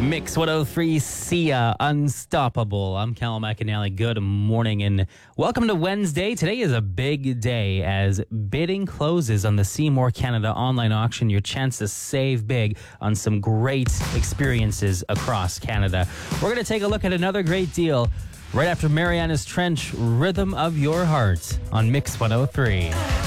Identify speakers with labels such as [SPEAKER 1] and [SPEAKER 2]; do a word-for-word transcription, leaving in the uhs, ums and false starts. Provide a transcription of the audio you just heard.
[SPEAKER 1] Mix one oh three, Sia, Unstoppable. I'm Cal McAnally. Good morning and welcome to Wednesday. Today is a big day as bidding closes on the Seymour Canada online auction. Your chance to save big on some great experiences across Canada. We're going to take a look at another great deal right after Mariana's Trench, Rhythm of Your Heart on Mix one oh three.